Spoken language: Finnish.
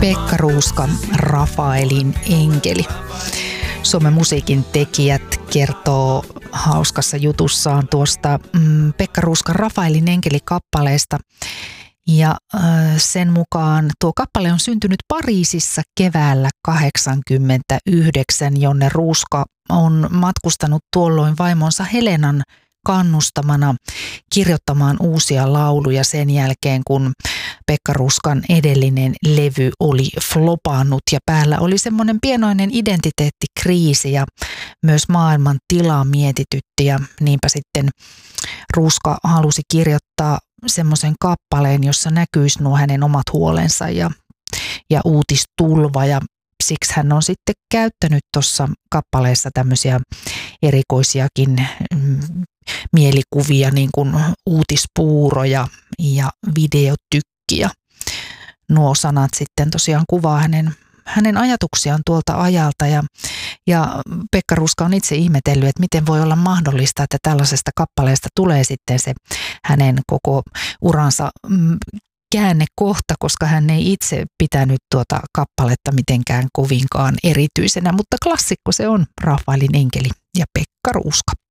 Pekka Ruuska, Rafaelin enkeli. Suomen musiikin tekijät kertoo hauskassa jutussaan tuosta Pekka Ruuskan Rafaelin enkeli-kappaleesta. Ja sen mukaan tuo kappale on syntynyt Pariisissa keväällä 1989, jonne Ruuska on matkustanut tuolloin vaimonsa Helenan kannustamana kirjoittamaan uusia lauluja sen jälkeen, kun Pekka Ruuskan edellinen levy oli flopannut ja päällä oli semmoinen pienoinen identiteettikriisi ja myös maailman tila mietitytti ja niinpä sitten Ruuska halusi kirjoittaa semmoisen kappaleen, jossa näkyisi nuo hänen omat huolensa ja uutistulva ja siksi hän on sitten käyttänyt tuossa kappaleessa tämmöisiä erikoisiakin mielikuvia, niin kuin uutispuuroja ja videotykkiä. Nuo sanat sitten tosiaan kuvaa hänen ajatuksiaan tuolta ajalta ja Pekka Ruuska on itse ihmetellyt, että miten voi olla mahdollista, että tällaisesta kappaleesta tulee sitten se hänen koko uransa käännekohta, koska hän ei itse pitänyt tuota kappaletta mitenkään kovinkaan erityisenä, mutta klassikko se on, Rafaelin enkeli ja Pekka Ruuska.